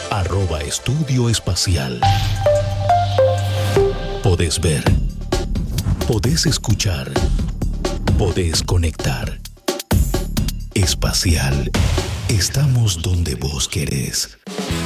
@Estudio Espacial. Podés ver, podés escuchar, podés conectar. Espacial. Estamos donde vos querés.